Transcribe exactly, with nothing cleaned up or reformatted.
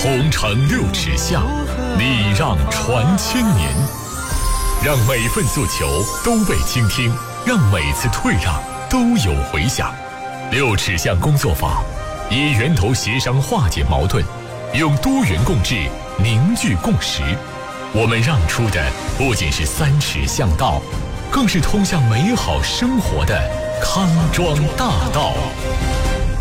同城六尺巷，礼让传千年。让每份诉求都被倾听，让每次退让都有回响。六尺巷工作坊以源头协商化解矛盾，用多元共治凝聚共识。我们让出的不仅是三尺巷道，更是通向美好生活的康庄大道。